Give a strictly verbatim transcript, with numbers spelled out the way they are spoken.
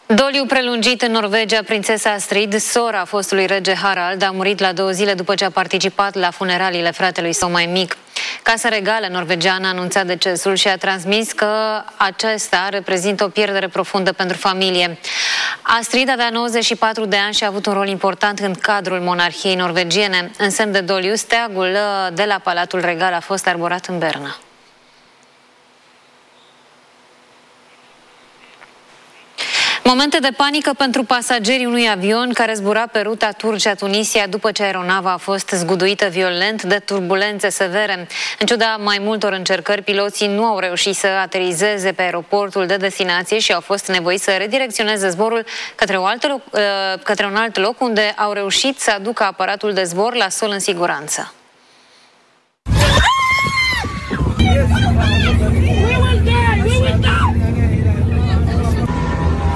Doliu prelungit în Norvegia, prințesa Astrid, sora fostului rege Harald, a murit la două zile după ce a participat la funeraliile fratelui său mai mic. Casa Regală norvegiană a anunțat decesul și a transmis că acesta reprezintă o pierdere profundă pentru familie. Astrid avea nouăzeci și patru de ani și a avut un rol important în cadrul monarhiei norvegiene. În semn de doliu, steagul de la Palatul Regal a fost arborat în Berna. Momente de panică pentru pasagerii unui avion care zbura pe ruta Turcia-Tunisia după ce aeronava a fost zguduită violent de turbulențe severe. În ciuda mai multor încercări, piloții nu au reușit să aterizeze pe aeroportul de destinație și au fost nevoiți să redirecționeze zborul către, o altă loc, către un alt loc unde au reușit să aducă aparatul de zbor la sol în siguranță.